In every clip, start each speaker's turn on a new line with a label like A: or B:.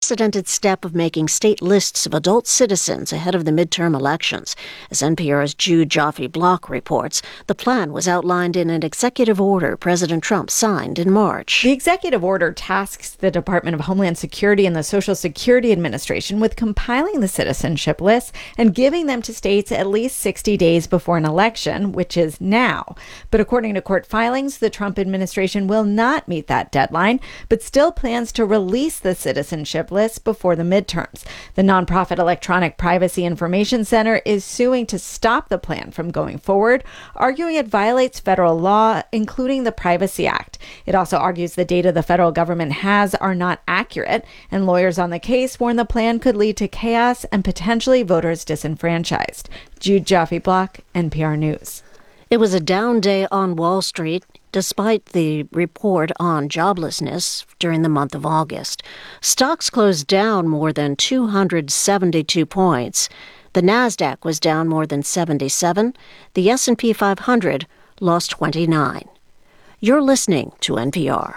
A: unprecedented step of making state lists of adult citizens ahead of the midterm elections. As NPR's Jude Joffe-Block reports, the plan was outlined in an executive order President Trump signed in March.
B: The executive order tasks the Department of Homeland Security and the Social Security Administration with compiling the citizenship lists and giving them to states at least 60 days before an election, which is now. But according to court filings, the Trump administration will not meet that deadline, but still plans to release the citizenship list before the midterms. The nonprofit Electronic Privacy Information Center is suing to stop the plan from going forward, arguing it violates federal law, including the Privacy Act. It also argues the data the federal government has are not accurate, and lawyers on the case warn the plan could lead to chaos and potentially voters disenfranchised. Jude Joffe-Block, NPR News.
A: It was a down day on Wall Street, despite the report on joblessness during the month of August. Stocks closed down more than 272 points. The Nasdaq was down more than 77. The S&P 500 lost 29. You're listening to NPR.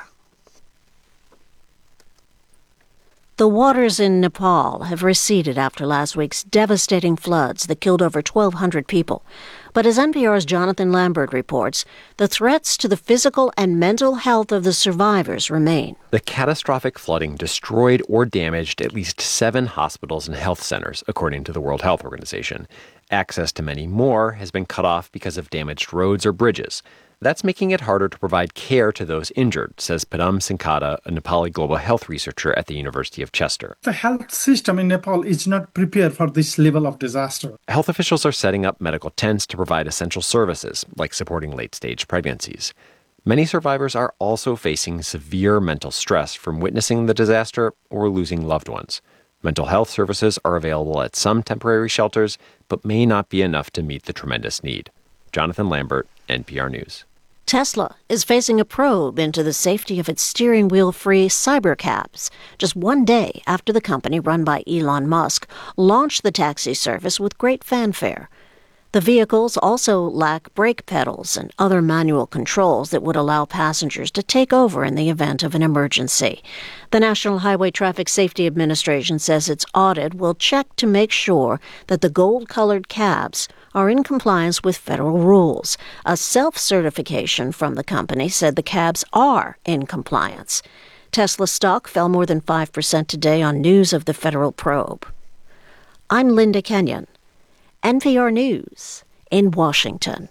A: The waters in Nepal have receded after last week's devastating floods that killed over 1,200 people. But as NPR's Jonathan Lambert reports, the threats to the physical and mental health of the survivors remain.
C: The catastrophic flooding destroyed or damaged at least 7 hospitals and health centers, according to the World Health Organization. Access to many more has been cut off because of damaged roads or bridges. That's making it harder to provide care to those injured, says Padam Sinkata, a Nepali global health researcher at the University of Chester.
D: The health system in Nepal is not prepared for this level of disaster.
C: Health officials are setting up medical tents to provide essential services, like supporting late-stage pregnancies. Many survivors are also facing severe mental stress from witnessing the disaster or losing loved ones. Mental health services are available at some temporary shelters, but may not be enough to meet the tremendous need. Jonathan Lambert, NPR News.
A: Tesla is facing a probe into the safety of its steering wheel-free cybercabs, just one day after the company run by Elon Musk launched the taxi service with great fanfare. The vehicles also lack brake pedals and other manual controls that would allow passengers to take over in the event of an emergency. The National Highway Traffic Safety Administration says its audit will check to make sure that the gold-colored cabs are in compliance with federal rules. A self-certification from the company said the cabs are in compliance. Tesla stock fell more than 5% today on news of the federal probe. I'm Linda Kenyon, NPR News in Washington.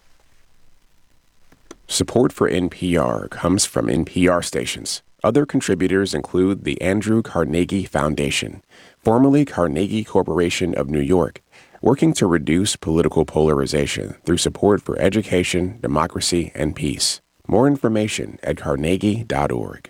E: Support for NPR comes from NPR stations. Other contributors include the Andrew Carnegie Foundation, formerly Carnegie Corporation of New York, working to reduce political polarization through support for education, democracy, and peace. More information at carnegie.org.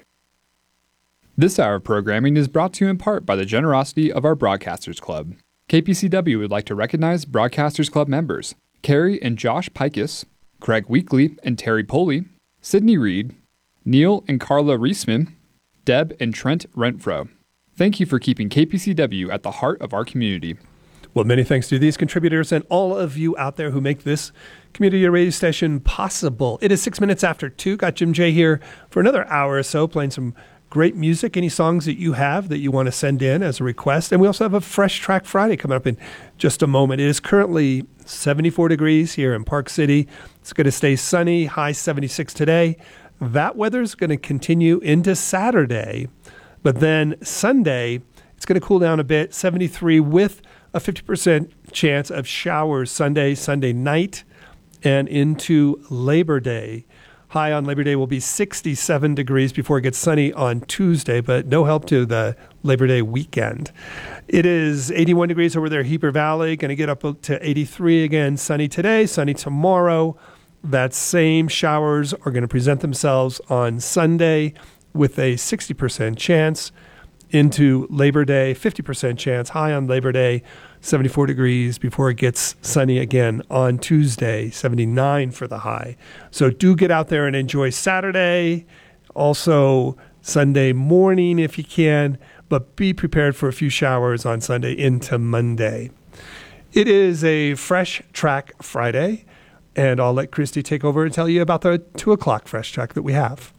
F: This hour of programming is brought to you in part by the generosity of our Broadcasters Club. KPCW would like to recognize Broadcasters Club members Carrie and Josh Pikus, Craig Weekly and Terry Poley, Sydney Reed, Neil and Carla Reisman, Deb and Trent Renfro. Thank you for keeping KPCW at the heart of our community.
G: Well, many thanks to these contributors and all of you out there who make this community radio station possible. It is 6 minutes after 2. Got Jim J here for another hour or so, playing some great music. Any songs that you have that you want to send in as a request. And we also have a Fresh Track Friday coming up in just a moment. It is currently 74 degrees here in Park City. It's going to stay sunny, high 76 today. That weather is going to continue into Saturday. But then Sunday, it's going to cool down a bit, 73 with a 50% chance of showers Sunday night, and into Labor Day. High on Labor Day will be 67 degrees before it gets sunny on Tuesday, but no help to the Labor Day weekend. It is 81 degrees over there, Heber Valley. Going to get up to 83 again. Sunny today, sunny tomorrow. That same showers are going to present themselves on Sunday with a 60% chance. Into Labor Day, 50% chance, high on Labor Day, 74 degrees before it gets sunny again on Tuesday, 79 for the high. So do get out there and enjoy Saturday, also Sunday morning if you can, but be prepared for a few showers on Sunday into Monday. It is a Fresh Track Friday, and I'll let Christy take over and tell you about the 2 o'clock Fresh Track that we have.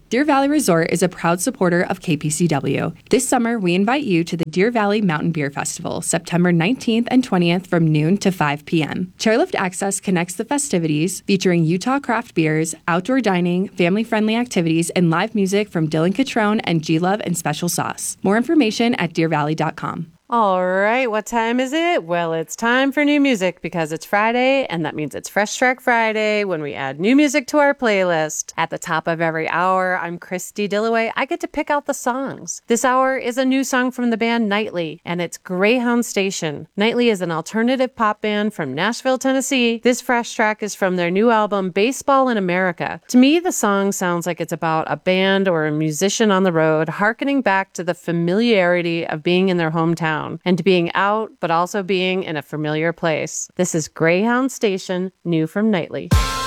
H: Deer Valley Resort is a proud supporter of KPCW. This summer, we invite you to the Deer Valley Mountain Beer Festival, September 19th and 20th from noon to 5 p.m. Chairlift Access connects the festivities, featuring Utah craft beers, outdoor dining, family-friendly activities, and live music from Dylan Catrone and G-Love and Special Sauce. More information at deervalley.com.
I: All right, what time is it? Well, it's time for new music because it's Friday, and that means it's Fresh Track Friday when we add new music to our playlist. At the top of every hour, I'm Christy Dillaway. I get to pick out the songs. This hour is a new song from the band Nightly, and it's Greyhound Station. Nightly is an alternative pop band from Nashville, Tennessee. This Fresh Track is from their new album, Baseball in America. To me, the song sounds like it's about a band or a musician on the road, hearkening back to the familiarity of being in their hometown and being out, but also being in a familiar place. This is Greyhound Station, new from Nightly.